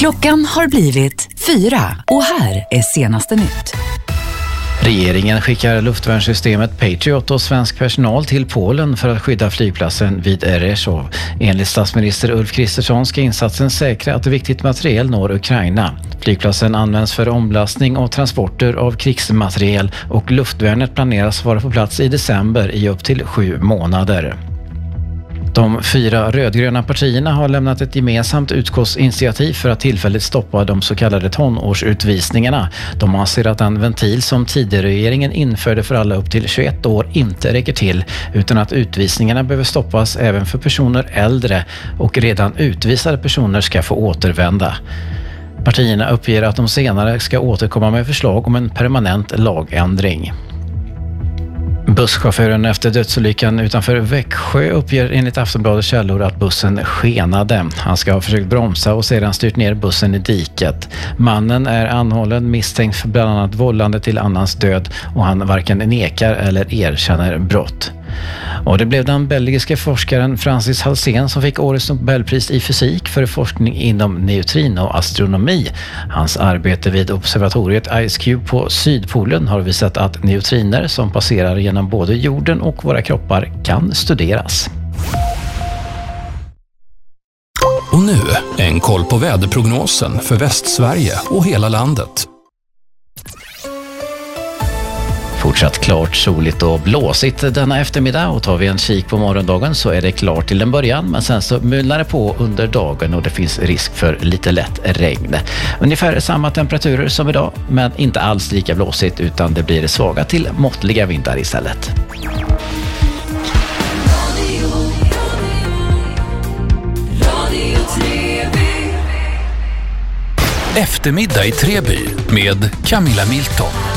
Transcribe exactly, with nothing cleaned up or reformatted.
Klockan har blivit fyra och här är senaste nytt. Regeringen skickar luftvärnssystemet Patriot och svensk personal till Polen för att skydda flygplatsen vid Rzeszów. Enligt statsminister Ulf Kristersson ska insatsen säkra att viktigt materiel når Ukraina. Flygplatsen används för omlastning och transporter av krigsmateriel och luftvärnet planeras vara på plats i december i upp till sju månader. De fyra rödgröna partierna har lämnat ett gemensamt utskottsinitiativ för att tillfälligt stoppa de så kallade tonårsutvisningarna. De anser att den ventil som tidigare regeringen införde för alla upp till tjugoett år inte räcker till, utan att utvisningarna behöver stoppas även för personer äldre och redan utvisade personer ska få återvända. Partierna uppger att de senare ska återkomma med förslag om en permanent lagändring. Busschauffören efter dödsolyckan utanför Växjö uppger enligt Aftonbladets källor att bussen skenade. Han ska ha försökt bromsa och sedan styrt ner bussen i diket. Mannen är anhållen misstänkt för bland annat vållande till annans död och han varken nekar eller erkänner brott. Och det blev den belgiska forskaren Francis Halsén som fick årets Nobelpris i fysik för forskning inom neutrinoastronomi. Hans arbete vid observatoriet IceCube på Sydpolen har visat att neutriner som passerar genom både jorden och våra kroppar kan studeras. Och nu en koll på väderprognosen för Västsverige och hela landet. Fortsatt klart, soligt och blåsigt denna eftermiddag, och tar vi en kik på morgondagen så är det klart till en början, men sen så mulnar det på under dagen och det finns risk för lite lätt regn. Ungefär samma temperaturer som idag, men inte alls lika blåsigt utan det blir svaga till måttliga vindar istället. Eftermiddag i Treby med Camilla Milton.